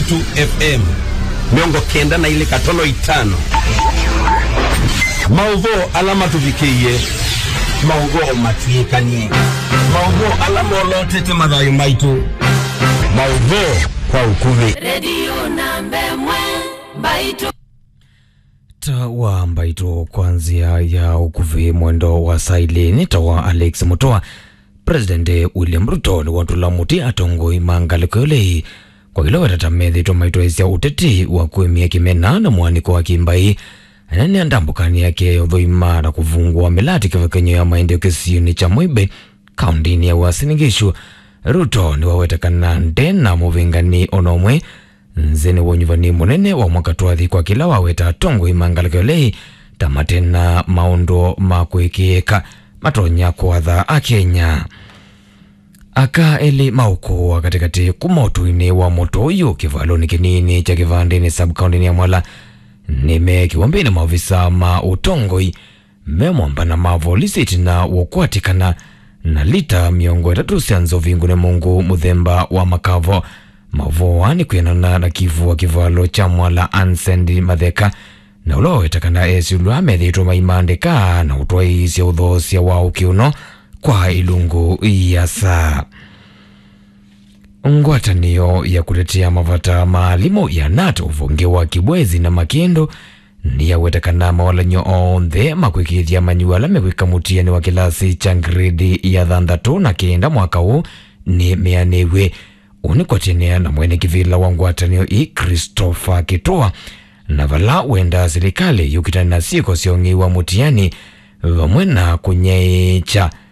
Maitu FM miongo kenda na ile katono itano mauvo alama tuvikie mauvo matuikanie mauvo alama olote temadhayo Maitu mauvo kwa ukuvi Radio Nambemwe Maitu wa Maitu kwanzia ya ukuvi mwendo wa sailini tawa Alex Mutua President William Ruto ni watula muti atongo imangaliko yolei kwa hilo watatamethi to Maitu esi ya uteti wa kuemia kimena na mwaniko wa Kimbai anani andambukani yake odho imara kuvungwa milati kivakenyo ya maendeo kisiyoni cha Moibe kaundini ya Uasin Gishu. Ruto ni wawetakana ndena muvingani onomwe nzene wonyuvani munene wa mwaka tuathi kwa kila waweta tongo imangaliko yolei tamatena maundo makuikieka matonya kuadha akenya aka eli mauko wa katikati kumotuini wa moto yu kivaloni kinini cha kivandini sub-county ya Mwala nime kiwambini maofisa ma utongoi memwamba na mavolisiti na wakwatikana na lita miongo itatu sianzo vingune Mungu muthemba wa makavo mavoani kuyanana na kivu wa kivalo cha Mwala Ansendi Matheka na ulo itakana esiulu amethitwa maimandika na utwaisya uthosya wa ukiuno kwa ilungu iyasa. Ngwatanio ya kuletea mavata maalimo ya NATO uvunge wa Kibwezi na Makindo ni ya wetakana mawalanyo onthe makwikithia manyuala mewika mutiani wa kilasi cha gredi ya 3 na 9 mwaka huu ni meanewe unikwatenea na mwene kivila wa ngwatanio Christopher Kitoa na vala wenda serikali yukitani na siko siongiwa mutiani vamwe na kunyeicha